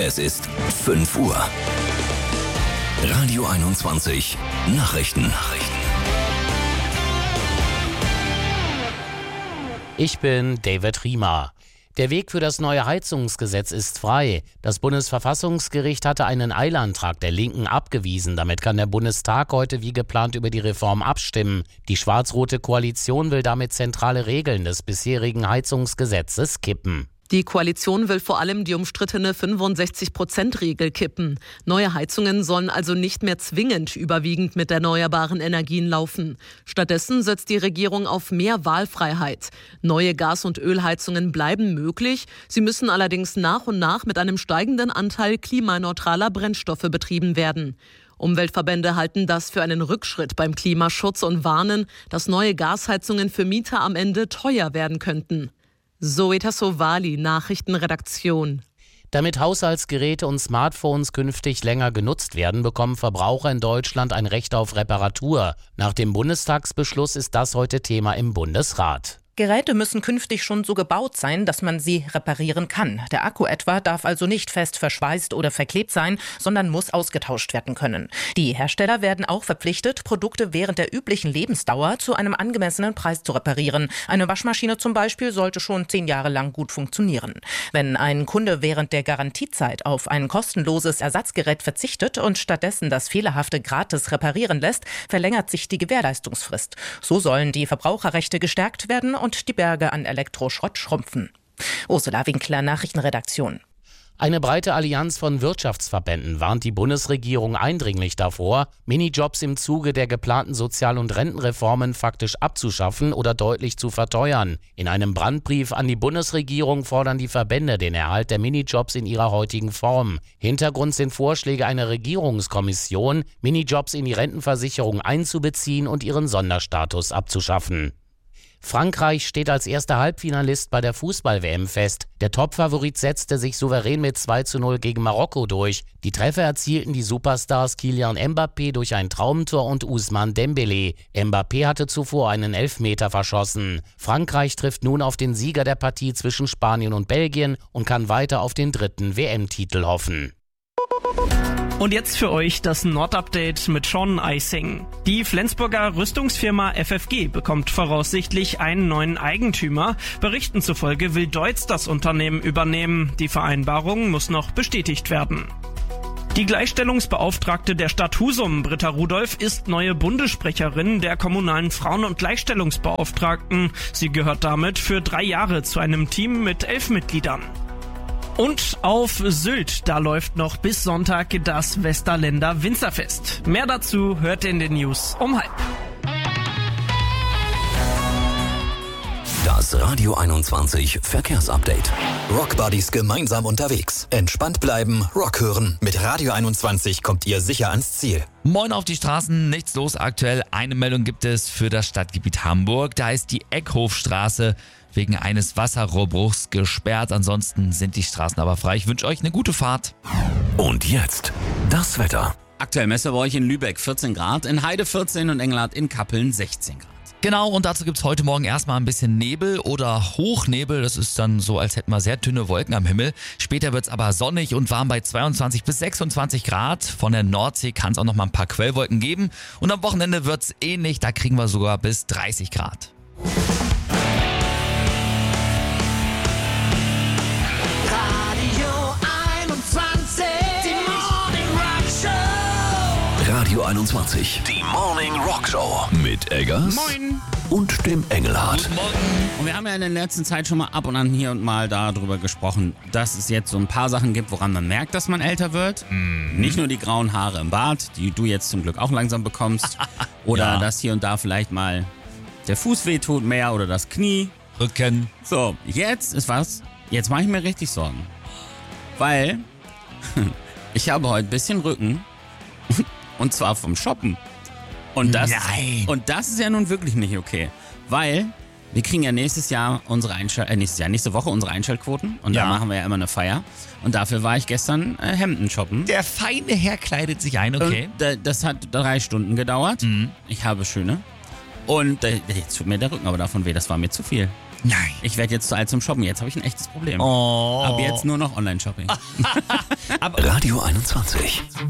Es ist 5 Uhr. Radio 21 Nachrichten. Ich bin David Riemer. Der Weg für das neue Heizungsgesetz ist frei. Das Bundesverfassungsgericht hatte einen Eilantrag der Linken abgewiesen. Damit kann der Bundestag heute wie geplant über die Reform abstimmen. Die schwarz-rote Koalition will damit zentrale Regeln des bisherigen Heizungsgesetzes kippen. Die Koalition will vor allem die umstrittene 65%-Regel kippen. Neue Heizungen sollen also nicht mehr zwingend überwiegend mit erneuerbaren Energien laufen. Stattdessen setzt die Regierung auf mehr Wahlfreiheit. Neue Gas- und Ölheizungen bleiben möglich. Sie müssen allerdings nach und nach mit einem steigenden Anteil klimaneutraler Brennstoffe betrieben werden. Umweltverbände halten das für einen Rückschritt beim Klimaschutz und warnen, dass neue Gasheizungen für Mieter am Ende teuer werden könnten. Zoe Tassovali, Nachrichtenredaktion. Damit Haushaltsgeräte und Smartphones künftig länger genutzt werden, bekommen Verbraucher in Deutschland ein Recht auf Reparatur. Nach dem Bundestagsbeschluss ist das heute Thema im Bundesrat. Geräte müssen künftig schon so gebaut sein, dass man sie reparieren kann. Der Akku etwa darf also nicht fest verschweißt oder verklebt sein, sondern muss ausgetauscht werden können. Die Hersteller werden auch verpflichtet, Produkte während der üblichen Lebensdauer zu einem angemessenen Preis zu reparieren. Eine Waschmaschine zum Beispiel sollte schon 10 Jahre lang gut funktionieren. Wenn ein Kunde während der Garantiezeit auf ein kostenloses Ersatzgerät verzichtet und stattdessen das Fehlerhafte gratis reparieren lässt, verlängert sich die Gewährleistungsfrist. So sollen die Verbraucherrechte gestärkt werden und die Berge an Elektroschrott schrumpfen. Ursula Winkler, Nachrichtenredaktion. Eine breite Allianz von Wirtschaftsverbänden warnt die Bundesregierung eindringlich davor, Minijobs im Zuge der geplanten Sozial- und Rentenreformen faktisch abzuschaffen oder deutlich zu verteuern. In einem Brandbrief an die Bundesregierung fordern die Verbände den Erhalt der Minijobs in ihrer heutigen Form. Hintergrund sind Vorschläge einer Regierungskommission, Minijobs in die Rentenversicherung einzubeziehen und ihren Sonderstatus abzuschaffen. Frankreich steht als erster Halbfinalist bei der Fußball-WM fest. Der Topfavorit setzte sich souverän mit 2:0 gegen Marokko durch. Die Treffer erzielten die Superstars Kylian Mbappé durch ein Traumtor und Ousmane Dembélé. Mbappé hatte zuvor einen Elfmeter verschossen. Frankreich trifft nun auf den Sieger der Partie zwischen Spanien und Belgien und kann weiter auf den 3. WM-Titel hoffen. Und jetzt für euch das Nord-Update mit Sean Eising. Die Flensburger Rüstungsfirma FFG bekommt voraussichtlich einen neuen Eigentümer. Berichten zufolge will Deutz das Unternehmen übernehmen. Die Vereinbarung muss noch bestätigt werden. Die Gleichstellungsbeauftragte der Stadt Husum, Britta Rudolph, ist neue Bundessprecherin der kommunalen Frauen- und Gleichstellungsbeauftragten. Sie gehört damit für 3 Jahre zu einem Team mit 11 Mitgliedern. Und auf Sylt, da läuft noch bis Sonntag das Westerländer Winzerfest. Mehr dazu hört ihr in den News um 12:30. Das Radio 21 Verkehrsupdate. Rockbuddies gemeinsam unterwegs. Entspannt bleiben, Rock hören. Mit Radio 21 kommt ihr sicher ans Ziel. Moin auf die Straßen, nichts los aktuell. Eine Meldung gibt es für das Stadtgebiet Hamburg. Da ist die Eckhofstraße wegen eines Wasserrohrbruchs gesperrt. Ansonsten sind die Straßen aber frei. Ich wünsche euch eine gute Fahrt. Und jetzt das Wetter. Aktuell messen wir euch in Lübeck 14 Grad, in Heide 14 und Engelhardt in Kappeln 16 Grad. Genau, und dazu gibt's heute Morgen erstmal ein bisschen Nebel oder Hochnebel. Das ist dann so, als hätten wir sehr dünne Wolken am Himmel. Später wird's aber sonnig und warm bei 22 bis 26 Grad. Von der Nordsee kann es auch noch mal ein paar Quellwolken geben. Und am Wochenende wird's ähnlich, da kriegen wir sogar bis 30 Grad. Radio 21, die Morning Rock Show mit Eggers Moin. Und dem Engelhardt. Guten Morgen. Und wir haben ja in der letzten Zeit schon mal ab und an hier und mal darüber gesprochen, dass es jetzt so ein paar Sachen gibt, woran man merkt, dass man älter wird. Nicht nur die grauen Haare im Bart, die du jetzt zum Glück auch langsam bekommst. Oder dass hier und da vielleicht mal der Fuß wehtut mehr oder das Knie. Rücken. So, jetzt ist was. Jetzt mache ich mir richtig Sorgen. Weil ich habe heute ein bisschen Rücken. Und zwar vom Shoppen. Und das ist ja nun wirklich nicht okay. Weil wir kriegen ja nächste Woche unsere Einschaltquoten. Und da machen wir ja immer eine Feier. Und dafür war ich gestern Hemden shoppen. Der feine Herr kleidet sich ein, okay. Und das hat 3 Stunden gedauert. Ich habe schöne. Und jetzt tut mir der Rücken aber davon weh. Das war mir zu viel. Nein. Ich werde jetzt zu alt zum Shoppen. Jetzt habe ich ein echtes Problem. Oh. Ab jetzt nur noch Online-Shopping. Radio 21.